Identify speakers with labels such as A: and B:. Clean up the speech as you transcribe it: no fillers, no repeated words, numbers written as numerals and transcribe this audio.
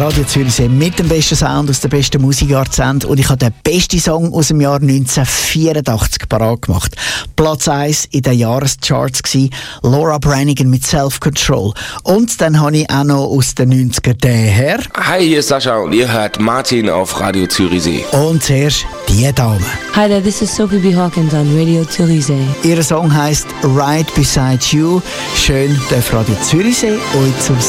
A: Radio Zürichsee mit dem besten Sound aus den besten Musikjahrzehnten. Und ich habe den besten Song aus dem Jahr 1984 parat gemacht. Platz 1 in den Jahrescharts gsi, Laura Branigan mit Self-Control. Und dann habe ich auch noch aus den 90ern den her.
B: Hi, hier ist Sascha und ihr hört Martin auf Radio Zürichsee.
A: Und zuerst die Dame.
C: Hi there, this is Sophie B. Hawkins on Radio Zürichsee.
A: Ihr Song heisst Right Beside You. Schön, darf Radio Zürichsee euch zum